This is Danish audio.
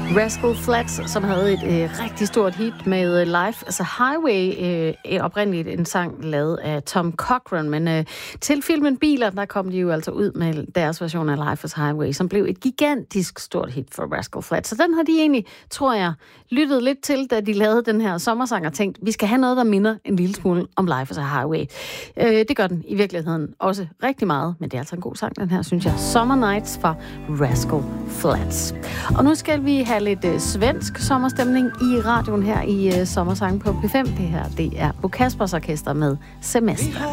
Rascal Flatts, som havde et rigtig stort hit med Life as a Highway, oprindeligt en sang lavet af Tom Cochrane, men til filmen Biler, der kom de jo altså ud med deres version af Life as a Highway, som blev et gigantisk stort hit for Rascal Flatts. Så den har de egentlig, tror jeg, lyttet lidt til, da de lavede den her sommersang og tænkt, vi skal have noget, der minder en lille smule om Life as a Highway. Det gør den i virkeligheden også rigtig meget, men det er altså en god sang, den her, synes jeg. Summer Nights fra Rascal Flatts. Og nu skal vi have lidt svensk sommerstemning i radioen her i Sommersang på P5. Det her, det er Bo Kaspers Orkester med Semester.